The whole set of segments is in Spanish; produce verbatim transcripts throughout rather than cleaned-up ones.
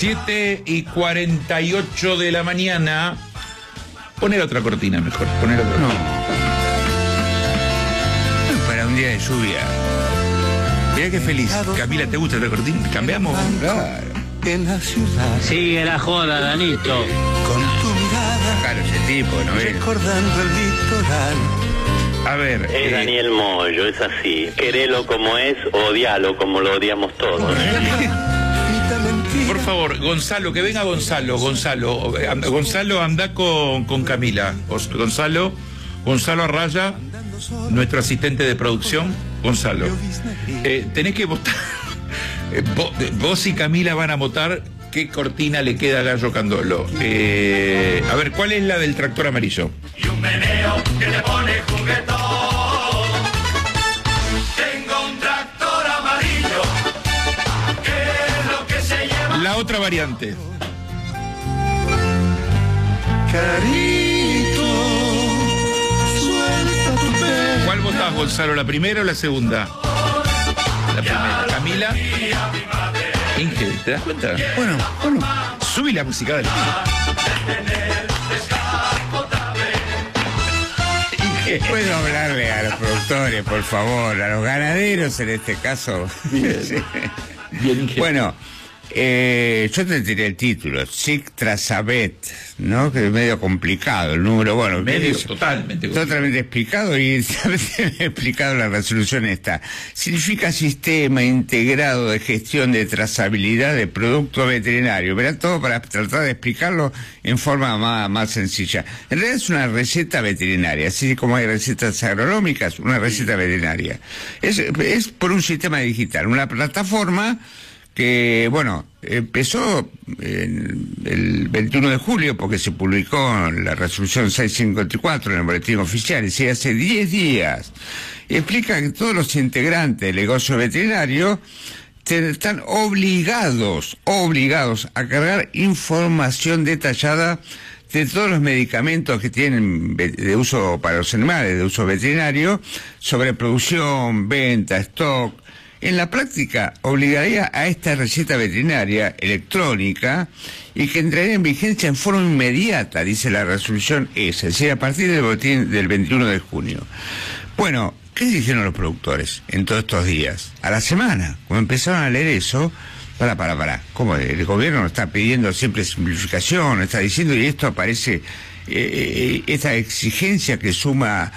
siete y cuarenta y ocho de la mañana. Poner otra cortina mejor, poner otra. No. Para un día de lluvia. Mirá qué feliz. Camila, ¿te gusta esta cortina? ¿Cambiamos? Claro. En la ciudad. Sigue la joda, Danito. Con tu mirada. Claro, ese tipo, ¿no ves? Recordando el litoral. A ver. Es eh, Daniel Moyo, es así. Querelo como es, odialo como lo odiamos todos. Por favor, Gonzalo, que venga Gonzalo, Gonzalo, anda, Gonzalo, anda con, con Camila. Gonzalo, Gonzalo Arraya, nuestro asistente de producción, Gonzalo. Eh, tenés que votar, eh, vos, vos y Camila van a votar qué cortina le queda a Gallo Candolo. Eh, a ver, ¿cuál es la del tractor amarillo? Y un meneo que te pone juguetón. Tengo un tractor amarillo. La otra variante. Carito, suelta tu pelo. ¿Cuál votás, Gonzalo? ¿La primera o la segunda? La primera. Camila. Inge, ¿te das cuenta? Bueno, bueno. Subí la música, dale. Inge. ¿Puedo hablarle a los productores, por favor? A los ganaderos en este caso. Bien, Bien Inge. Bueno, eh, yo te tiré el título, Sic Trasabet, ¿no? Que es medio complicado el número, bueno, Medio, es totalmente. totalmente explicado y explicado la resolución esta. Significa Sistema Integrado de Gestión de Trazabilidad de Productos Veterinarios. Verán todo para tratar de explicarlo en forma más, más sencilla. En realidad es una receta veterinaria, así como hay recetas agronómicas, una receta veterinaria. Es, es por un sistema digital, una plataforma que, bueno, empezó en el veintiuno de julio porque se publicó la resolución seiscientos cincuenta y cuatro en el boletín oficial, y hace diez días. Explica que todos los integrantes del negocio veterinario están obligados, obligados a cargar información detallada de todos los medicamentos que tienen de uso para los animales, de uso veterinario, sobre producción, venta, stock. En la práctica, obligaría a esta receta veterinaria electrónica y que entraría en vigencia en forma inmediata, dice la resolución esa, es decir, a partir del boletín del veintiuno de junio. Bueno, ¿qué dijeron los productores en todos estos días? A la semana, cuando empezaron a leer eso, para, para, para, ¿cómo? El gobierno está pidiendo siempre simplificación, está diciendo, y esto aparece, eh, esta exigencia que suma,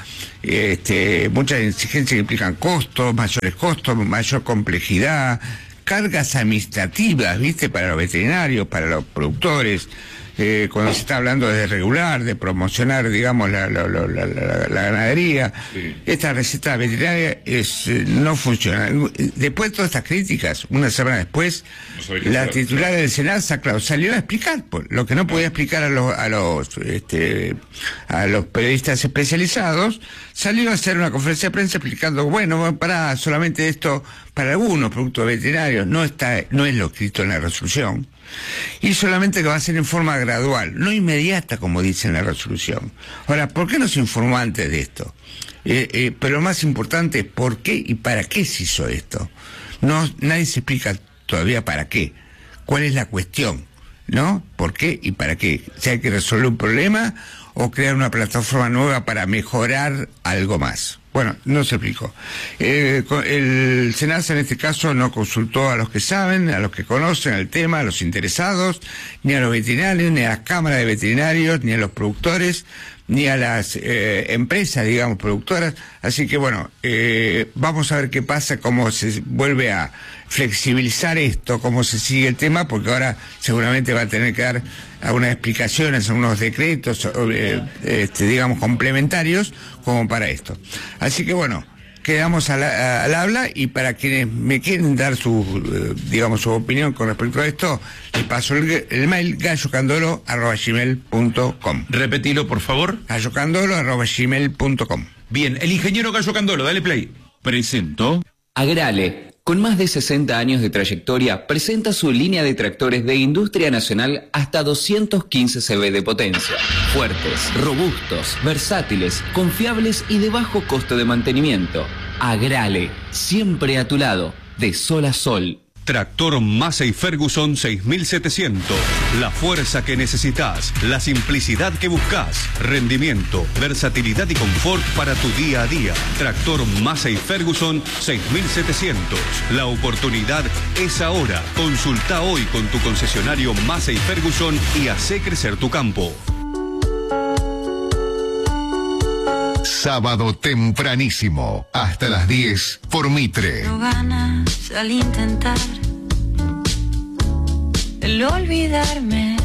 este, muchas exigencias que implican costos, mayores costos, mayor complejidad, cargas administrativas, ¿viste? Para los veterinarios, para los productores. Eh, cuando se está hablando de regular, de promocionar, digamos, la, la, la, la, la ganadería, sí. Esta receta veterinaria es, eh, no funciona. Después de todas estas críticas, una semana después, no la titular del SENASA, claro, salió a explicar pues, lo que no podía explicar a los, a los, este, a los periodistas especializados. Salió a hacer una conferencia de prensa explicando, bueno, para solamente esto, para algunos productos veterinarios, no está, no es lo escrito en la resolución. Y solamente que va a ser en forma gradual, no inmediata, como dice en la resolución. Ahora, ¿por qué no se informó antes de esto? Eh, eh, pero lo más importante es por qué y para qué se hizo esto. No, nadie se explica todavía para qué. ¿Cuál es la cuestión? ¿No? ¿Por qué y para qué? Si hay que resolver un problema o crear una plataforma nueva para mejorar algo más. Bueno, no se explicó. Eh, el SENASA en este caso no consultó a los que saben, a los que conocen el tema, a los interesados, ni a los veterinarios, ni a las cámaras de veterinarios, ni a los productores, ni a las eh, empresas, digamos, productoras. Así que bueno, eh, vamos a ver qué pasa, cómo se vuelve a flexibilizar esto, cómo se sigue el tema, porque ahora seguramente va a tener que dar algunas explicaciones, algunos decretos, eh, este, digamos, complementarios, como para esto. Así que bueno, quedamos al, al habla, y para quienes me quieren dar su, eh, digamos, su opinión con respecto a esto, les paso el, el mail gallocandolo arroba gmail punto com. Repetilo, por favor. gallocandolo arroba gmail punto com. Bien, el ingeniero Gallo Candolo, dale play. Presentó Agrale, con más de sesenta años de trayectoria, presenta su línea de tractores de industria nacional hasta doscientos quince caballos de potencia. Fuertes, robustos, versátiles, confiables y de bajo costo de mantenimiento. Agrale, siempre a tu lado, de sol a sol. Tractor Massey Ferguson seis mil setecientos. La fuerza que necesitas, la simplicidad que buscas, rendimiento, versatilidad y confort para tu día a día. Tractor Massey Ferguson seis mil setecientos. La oportunidad es ahora. Consulta hoy con tu concesionario Massey Ferguson y hace crecer tu campo. Sábado tempranísimo, hasta las diez, por Mitre. No ganas al intentar el olvidarme.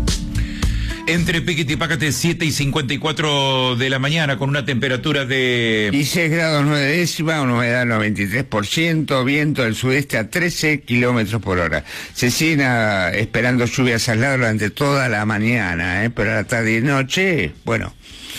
Entre Piquete y Pácate, siete y cincuenta y cuatro de la mañana, con una temperatura de dieciséis grados nueve décimas, humedad noventa y tres por ciento, viento del sudeste a trece kilómetros por hora. Se siguen a, esperando lluvias aisladas durante toda la mañana, ¿eh? Pero a la tarde y noche, bueno,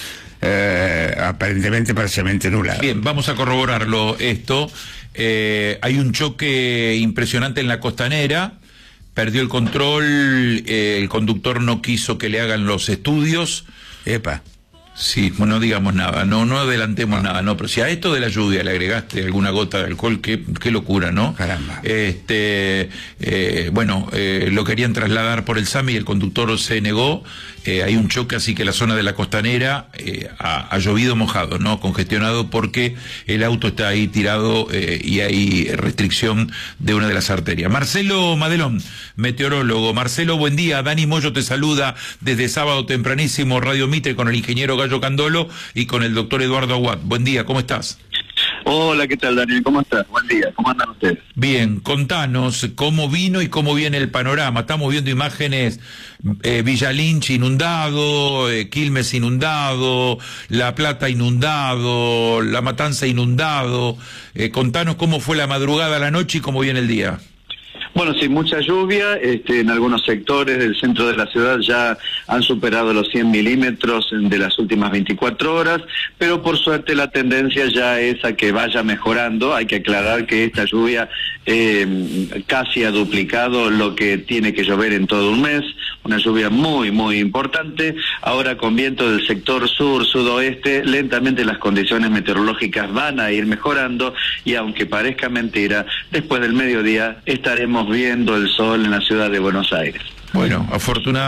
eh, aparentemente parcialmente nublado. Bien, vamos a corroborarlo esto. Eh, hay un choque impresionante en la Costanera. Perdió el control, eh, el conductor no quiso que le hagan los estudios. Epa. Sí, bueno, no digamos nada, no no adelantemos ah. nada, no, pero si a esto de la lluvia le agregaste alguna gota de alcohol, qué, qué locura, ¿no? Caramba. Este, eh, bueno, eh, lo querían trasladar por el SAMI y el conductor se negó. Eh, hay un choque, así que la zona de la Costanera eh, ha, ha llovido mojado, ¿no? Congestionado porque el auto está ahí tirado eh, y hay restricción de una de las arterias. Marcelo Madelón, meteorólogo. Marcelo, buen día. Dani Moyo te saluda desde sábado tempranísimo, Radio Mitre, con el ingeniero Gallo Candolo y con el doctor Eduardo Aguad. Buen día, ¿cómo estás? Hola, ¿qué tal, Daniel? ¿Cómo estás? Buen día, ¿cómo andan ustedes? Bien, contanos cómo vino y cómo viene el panorama. Estamos viendo imágenes, eh, Villa Lynch inundado, eh, Quilmes inundado, La Plata inundado, La Matanza inundado. Eh, contanos cómo fue la madrugada, la noche y cómo viene el día. Bueno, sí, mucha lluvia, este, en algunos sectores del centro de la ciudad ya han superado los cien milímetros de las últimas veinticuatro horas, pero por suerte la tendencia ya es a que vaya mejorando. Hay que aclarar que esta lluvia eh, casi ha duplicado lo que tiene que llover en todo un mes, una lluvia muy, muy importante. Ahora con viento del sector sur, sudoeste, lentamente las condiciones meteorológicas van a ir mejorando y aunque parezca mentira, después del mediodía estaremos viendo el sol en la ciudad de Buenos Aires. Bueno, afortunadamente.